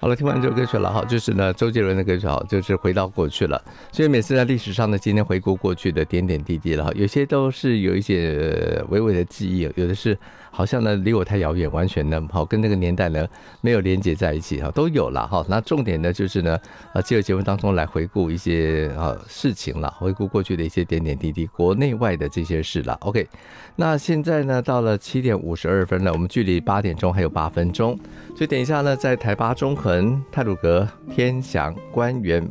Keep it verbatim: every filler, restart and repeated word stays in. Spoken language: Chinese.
好了，听完这首歌曲了哈，就是呢周杰伦的歌曲哈，就是回到过去了。所以每次在历史上呢，今天回顾过去的点点滴滴了哈，有些都是有一些、呃、微微的记忆，有的是好像呢离我太遥远，完全呢好跟那个年代呢没有连接在一起哈，都有了哈。那重点呢就是呢，呃，借由节目当中来回顾一些啊事情了，回顾过去的一些点点滴滴，国内外的这些事了。OK， 那现在呢到了七点五十二分了，我们距离八点钟还有八分钟，所以等一下呢，在台八中横、太鲁阁、天祥、官园、